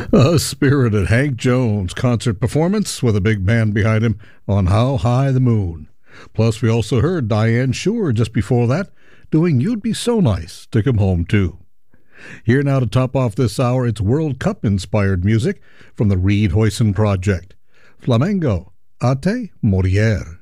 A spirited Hank Jones concert performance with a big band behind him on How High the Moon. Plus, we also heard Diane Shure just before that doing You'd Be So Nice to Come Home To. Here now to top off this hour, it's World Cup-inspired music from the Reed Hoyson Project. Flamengo, Ate Morier.